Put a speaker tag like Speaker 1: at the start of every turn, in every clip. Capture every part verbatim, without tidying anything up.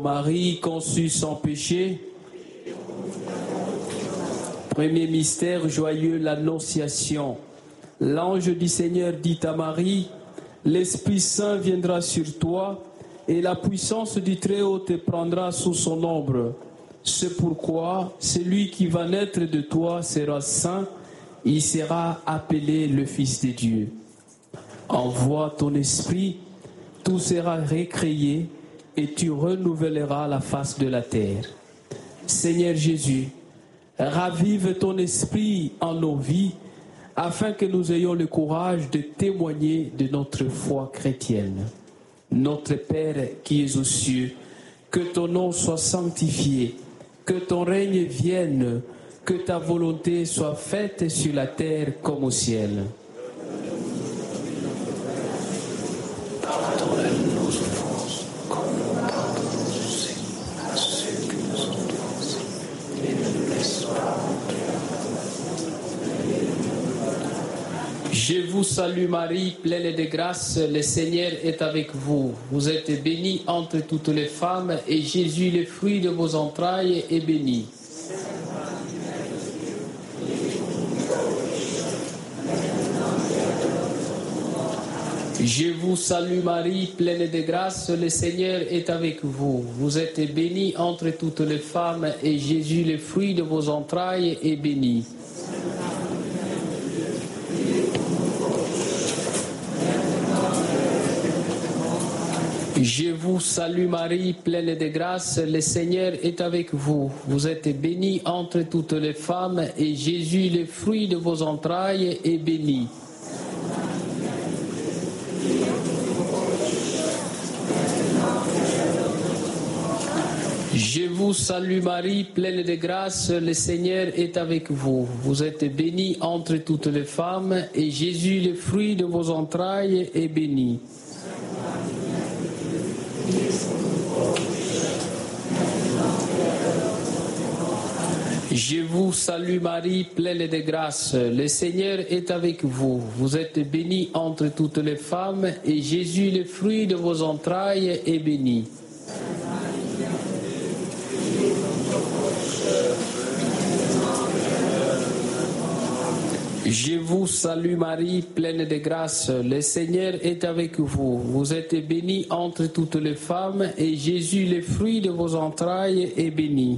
Speaker 1: Marie conçue sans péché. Premier mystère joyeux, l'Annonciation. L'ange du Seigneur dit à Marie, l'Esprit Saint viendra sur toi et la puissance du Très-Haut te prendra sous son ombre. C'est pourquoi celui qui va naître de toi sera saint, il sera appelé le Fils de Dieu. Envoie ton esprit, tout sera recréé et tu renouvelleras la face de la terre. Seigneur Jésus, ravive ton esprit en nos vies, afin que nous ayons le courage de témoigner de notre foi chrétienne. Notre Père qui es aux cieux, que ton nom soit sanctifié, que ton règne vienne, que ta volonté soit faite sur la terre comme au ciel. Pardonne nos offenses, comme nous pardonnons aussi à ceux qui nous ont offensés, et ne nous laisse pas entrer. Je vous salue Marie, pleine de grâce, le Seigneur est avec vous. Vous êtes bénie entre toutes les femmes, et Jésus, le fruit de vos entrailles, est béni. Je vous salue Marie, pleine de grâce, le Seigneur est avec vous. Vous êtes bénie entre toutes les femmes, et Jésus, le fruit de vos entrailles, est béni. Je vous salue Marie, pleine de grâce, le Seigneur est avec vous. Vous êtes bénie entre toutes les femmes, et Jésus, le fruit de vos entrailles, est béni. Je vous salue Marie, pleine de grâce, le Seigneur est avec vous. Vous êtes bénie entre toutes les femmes, et Jésus, le fruit de vos entrailles, est béni. Je vous salue Marie, pleine de grâce, le Seigneur est avec vous. Vous êtes bénie entre toutes les femmes, et Jésus, le fruit de vos entrailles, est béni. Je vous salue Marie, pleine de grâce, le Seigneur est avec vous. Vous êtes bénie entre toutes les femmes, et Jésus, le fruit de vos entrailles, est béni.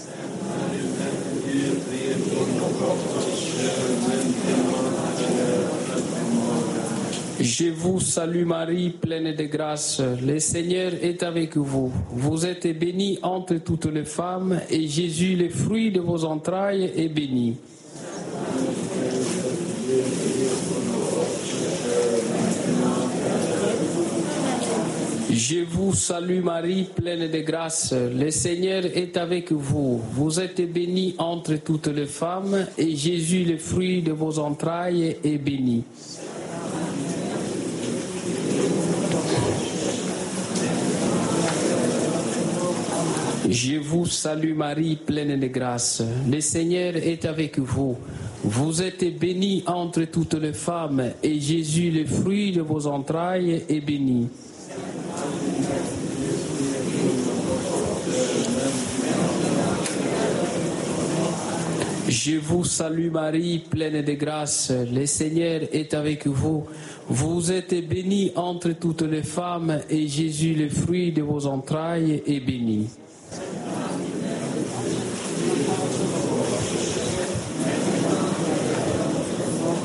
Speaker 1: Je vous salue Marie, pleine de grâce, le Seigneur est avec vous. Vous êtes bénie entre toutes les femmes, et Jésus, le fruit de vos entrailles, est béni. Je vous salue Marie, pleine de grâce, le Seigneur est avec vous. Vous êtes bénie entre toutes les femmes, et Jésus, le fruit de vos entrailles, est béni. Je vous salue Marie, pleine de grâce, le Seigneur est avec vous. Vous êtes bénie entre toutes les femmes, et Jésus, le fruit de vos entrailles, est béni. Je vous salue Marie, pleine de grâce, le Seigneur est avec vous. Vous êtes bénie entre toutes les femmes, et Jésus, le fruit de vos entrailles, est béni.